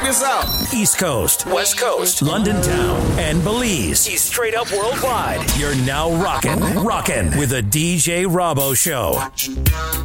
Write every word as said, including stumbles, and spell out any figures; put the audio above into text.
this out. East Coast, West Coast, London town, and Belize. He's straight up worldwide. You're now rockin', rockin' with the D J Rabo Show.